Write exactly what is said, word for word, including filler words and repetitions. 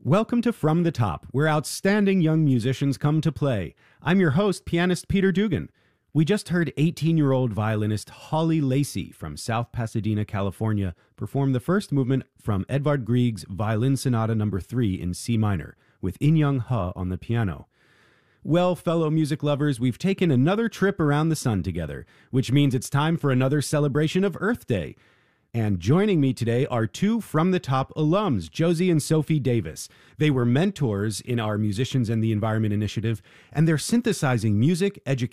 Welcome to From the Top, where outstanding young musicians come to play. I'm your host, pianist Peter Dugan. We just heard eighteen-year-old violinist Holly Lacey from South Pasadena, California, perform the first movement from Edvard Grieg's Violin Sonata number three in C minor, with In Young Huh on the piano. Well, fellow music lovers, we've taken another trip around the sun together, which means it's time for another celebration of Earth Day. And joining me today are two From the Top alums, Josie and Sophie Davis. They were mentors in our Musicians and the Environment initiative, and they're synthesizing music, education,